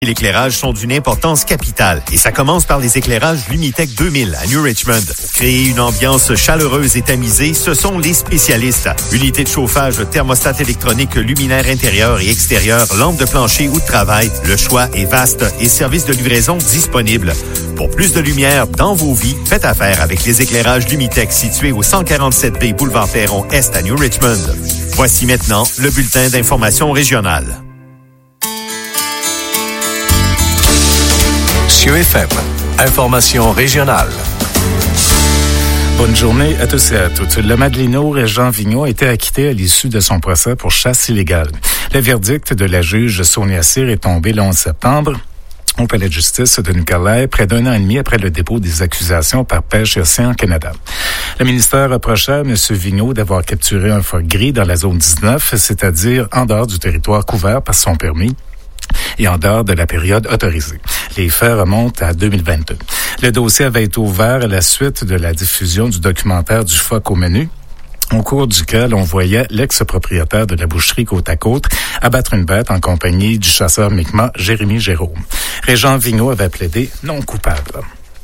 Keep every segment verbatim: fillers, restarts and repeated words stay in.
L'éclairage sont d'une importance capitale et ça commence par les éclairages Lumitech deux mille à New Richmond. Pour créer une ambiance chaleureuse et tamisée, ce sont les spécialistes. Unités de chauffage, thermostat électronique, luminaire intérieur et extérieur, lampe de plancher ou de travail, le choix est vaste et service de livraison disponible. Pour plus de lumière dans vos vies, faites affaire avec les éclairages Lumitech situés au cent quarante-sept B Boulevard Perron Est à New Richmond. Voici maintenant le bulletin d'information régionale. C E F M, information régionale. Bonne journée à tous et à toutes. Le Madelino Régent Vigneault a été acquitté à l'issue de son procès pour chasse illégale. Le verdict de la juge Sonia Cyr est tombé le onze septembre au palais de justice de Nicolet, près d'un an et demi après le dépôt des accusations par Pêche et Océan Canada. Le ministère reprochait à M. Vigneault d'avoir capturé un phoque gris dans la zone dix-neuf, c'est-à-dire en dehors du territoire couvert par son permis et en dehors de la période autorisée. Les faits remontent à deux mille vingt-deux. Le dossier avait été ouvert à la suite de la diffusion du documentaire du phoque au menu, au cours duquel on voyait l'ex-propriétaire de la boucherie Côte-à-Côte abattre une bête en compagnie du chasseur Mi'kmaq Jérémy Jérôme. Régent Vigneault avait plaidé non coupable.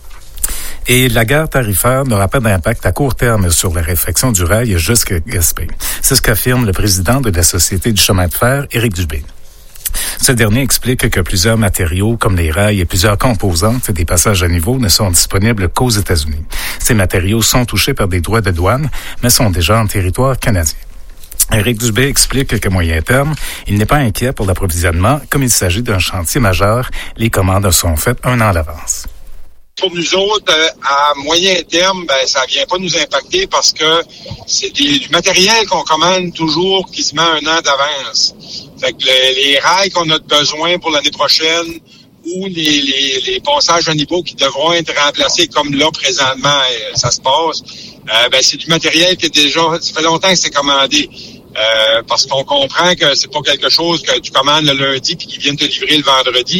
Et la guerre tarifaire n'aura pas d'impact à court terme sur la réfection du rail jusqu'à Gaspé. C'est ce qu'affirme le président de la Société du chemin de fer, Éric Dubé. Ce dernier explique que plusieurs matériaux, comme les rails et plusieurs composantes des passages à niveau, ne sont disponibles qu'aux États-Unis. Ces matériaux sont touchés par des droits de douane, mais sont déjà en territoire canadien. Éric Dubé explique qu'à moyen terme, il n'est pas inquiet pour l'approvisionnement. Comme il s'agit d'un chantier majeur, les commandes sont faites un an à l'avance. Pour nous autres, à moyen terme, ben ça vient pas nous impacter parce que c'est des, du matériel qu'on commande toujours quasiment un an d'avance. Fait que les, les rails qu'on a besoin pour l'année prochaine ou les, les, les passages à niveau qui devront être remplacés comme là présentement ça se passe, euh, ben c'est du matériel qui est déjà, ça fait longtemps que c'est commandé. Euh, parce qu'on comprend que c'est pas quelque chose que tu commandes le lundi puis qu'ils viennent te livrer le vendredi.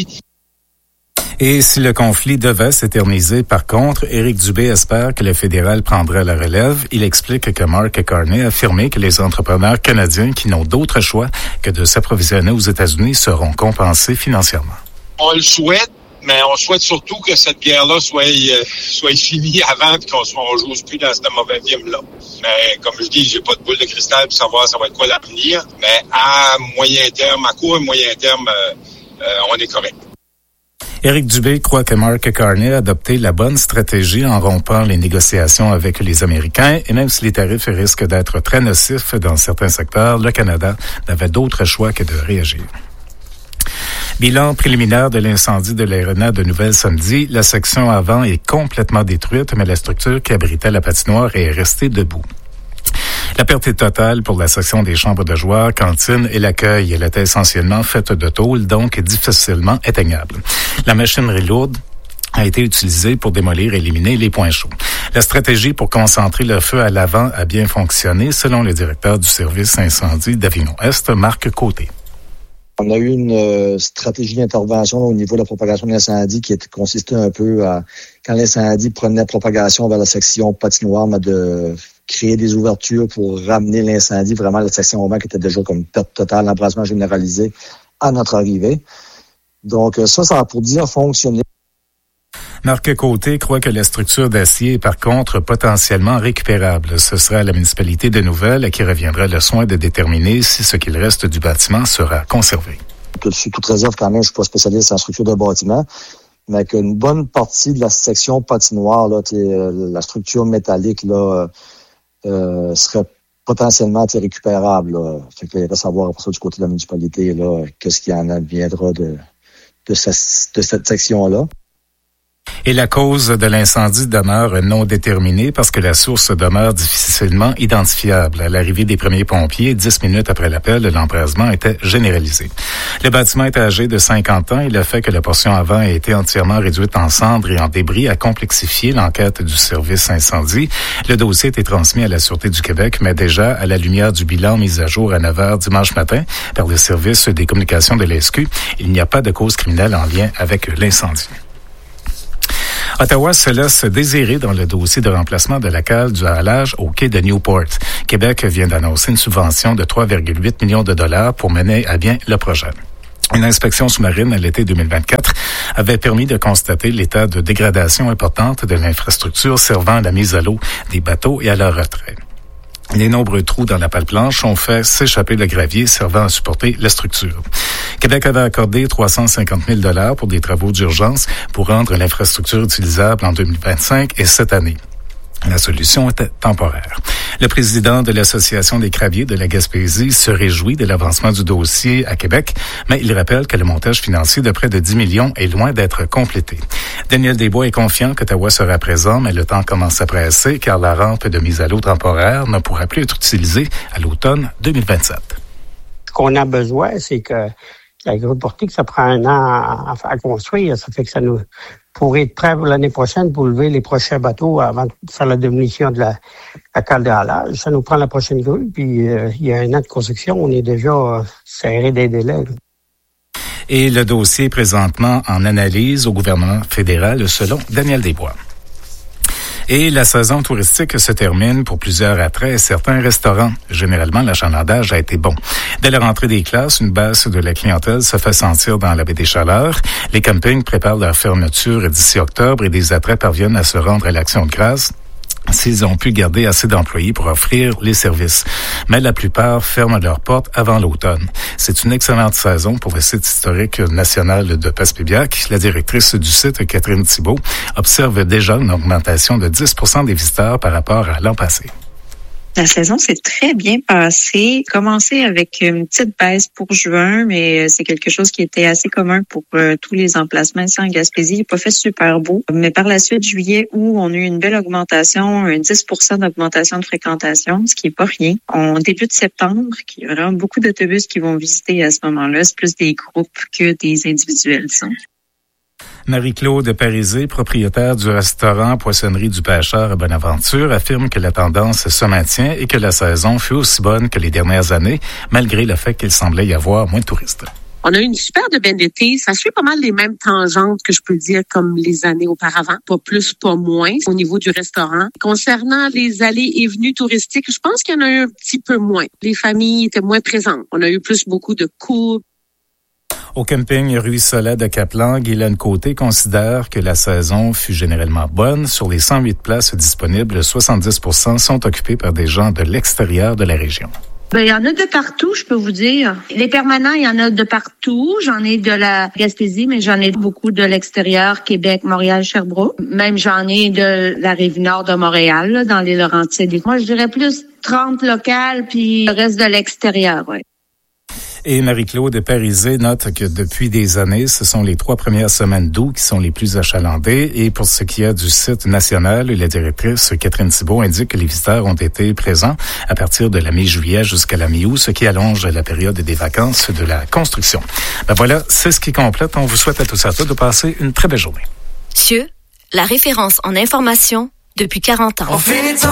Et si le conflit devait s'éterniser, par contre, Éric Dubé espère que le fédéral prendra la relève. Il explique que Mark Carney a affirmé que les entrepreneurs canadiens qui n'ont d'autre choix que de s'approvisionner aux États-Unis seront compensés financièrement. On le souhaite, mais on souhaite surtout que cette guerre-là soit, euh, soit finie avant et qu'on ne joue plus dans ce mauvais film-là. Mais comme je dis, j'ai pas de boule de cristal pour savoir ça va être quoi l'avenir. Mais à moyen terme, à court et moyen terme, euh, euh, on est correct. Éric Dubé croit que Mark Carney a adopté la bonne stratégie en rompant les négociations avec les Américains et même si les tarifs risquent d'être très nocifs dans certains secteurs, le Canada n'avait d'autre choix que de réagir. Bilan préliminaire de l'incendie de l'aréna de Nouvelle samedi. La section avant est complètement détruite, mais la structure qui abritait la patinoire est restée debout. La perte est totale pour la section des chambres de joueurs, cantine et l'accueil. Elle était essentiellement faite de tôle, donc difficilement éteignable. La machinerie lourde a été utilisée pour démolir et éliminer les points chauds. La stratégie pour concentrer le feu à l'avant a bien fonctionné, selon le directeur du service incendie d'Avignon-Est, Marc Côté. On a eu une euh, stratégie d'intervention au niveau de la propagation de l'incendie qui consistait un peu à, quand l'incendie prenait propagation vers la section patinoire, mais de créer des ouvertures pour ramener l'incendie vraiment à la section avant qui était déjà comme perte totale, l'embrasement généralisé à notre arrivée. Donc ça, ça a pour dire fonctionner. Marc Côté croit que la structure d'acier est par contre potentiellement récupérable. Ce sera à la municipalité de Nouvelle à qui reviendra le soin de déterminer si ce qu'il reste du bâtiment sera conservé. Sous toute réserve, quand même, je suis pas spécialiste en structure de bâtiment, mais qu'une bonne partie de la section patinoire, là, la structure métallique, là, euh, serait potentiellement récupérable. Là. Fait qu'il faudrait savoir après ça du côté de la municipalité, là, qu'est-ce qui en adviendra de, de, sa, de cette section-là. Et la cause de l'incendie demeure non déterminée parce que la source demeure difficilement identifiable. À l'arrivée des premiers pompiers, dix minutes après l'appel, l'embrasement était généralisé. Le bâtiment est âgé de cinquante ans et le fait que la portion avant ait été entièrement réduite en cendres et en débris a complexifié l'enquête du service incendie. Le dossier a été transmis à la Sûreté du Québec, mais déjà à la lumière du bilan mis à jour à neuf heures dimanche matin par le service des communications de l'E S Q, il n'y a pas de cause criminelle en lien avec l'incendie. Ottawa se laisse désirer dans le dossier de remplacement de la cale du halage au quai de Newport. Québec vient d'annoncer une subvention de trois virgule huit millions de dollars pour mener à bien le projet. Une inspection sous-marine à l'été deux mille vingt-quatre avait permis de constater l'état de dégradation importante de l'infrastructure servant à la mise à l'eau des bateaux et à leur retrait. Les nombreux trous dans la pale planche ont fait s'échapper le gravier servant à supporter la structure. Québec avait accordé trois cent cinquante mille dollars pour des travaux d'urgence pour rendre l'infrastructure utilisable en deux mille vingt-cinq et cette année. La solution était temporaire. Le président de l'Association des Craviers de la Gaspésie se réjouit de l'avancement du dossier à Québec, mais il rappelle que le montage financier de près de dix millions est loin d'être complété. Daniel Desbois est confiant qu'Ottawa sera présent, mais le temps commence à presser car la rampe de mise à l'eau temporaire ne pourra plus être utilisée à l'automne deux mille vingt-sept. Ce qu'on a besoin, c'est que la grue portique, ça prend un an à, à construire. Ça fait que ça nous pourrait être prêt pour l'année prochaine pour lever les prochains bateaux avant de faire la démolition de la, la cale de halage. Ça nous prend la prochaine grue, puis euh, il y a un an de construction, on est déjà euh, serré des délais. Et le dossier est présentement en analyse au gouvernement fédéral, selon Daniel Desbois. Et la saison touristique se termine pour plusieurs attraits et certains restaurants. Généralement, l'achalandage a été bon. Dès la rentrée des classes, une baisse de la clientèle se fait sentir dans la baie des Chaleurs. Les campings préparent leur fermeture d'ici octobre et des attraits parviennent à se rendre à l'Action de grâce s'ils ont pu garder assez d'employés pour offrir les services. Mais la plupart ferment leurs portes avant l'automne. C'est une excellente saison pour le site historique national de Passepébiac. La directrice du site, Catherine Thibault, observe déjà une augmentation de dix pour cent des visiteurs par rapport à l'an passé. La saison s'est très bien passée. Commencé avec une petite baisse pour juin, mais c'est quelque chose qui était assez commun pour euh, tous les emplacements ici en Gaspésie. Il n'a pas fait super beau. Mais par la suite, juillet, août, on a eu une belle augmentation, un dix pour cent d'augmentation de fréquentation, ce qui est pas rien. En début de septembre, il y a vraiment beaucoup d'autobus qui vont visiter à ce moment-là. C'est plus des groupes que des individuels, disons. Marie-Claude Parisé, propriétaire du restaurant Poissonnerie du Pêcheur à Bonaventure, affirme que la tendance se maintient et que la saison fut aussi bonne que les dernières années, malgré le fait qu'il semblait y avoir moins de touristes. On a eu une super de belle été. Ça suit pas mal les mêmes tangentes que je peux dire comme les années auparavant. Pas plus, pas moins au niveau du restaurant. Concernant les allées et venues touristiques, je pense qu'il y en a eu un petit peu moins. Les familles étaient moins présentes. On a eu plus beaucoup de couples. Au camping Ruisselet de Caplan, Guylaine Côté considère que la saison fut généralement bonne. Sur les cent huit places disponibles, soixante-dix pour cent sont occupées par des gens de l'extérieur de la région. Ben, il y en a de partout, je peux vous dire. Les permanents, il y en a de partout. J'en ai de la Gaspésie, mais j'en ai beaucoup de l'extérieur, Québec, Montréal, Sherbrooke. Même j'en ai de la Rive-Nord de Montréal, là, dans les Laurentides. Moi, je dirais plus trente locales, puis le reste de l'extérieur, ouais. Et Marie-Claude Parisé note que depuis des années, ce sont les trois premières semaines d'août qui sont les plus achalandées. Et pour ce qui est du site national, la directrice Catherine Thibault indique que les visiteurs ont été présents à partir de la mi-juillet jusqu'à la mi-août, ce qui allonge la période des vacances de la construction. Ben voilà, c'est ce qui complète. On vous souhaite à tous et à toutes de passer une très belle journée. Thieu, la référence en information depuis quarante ans.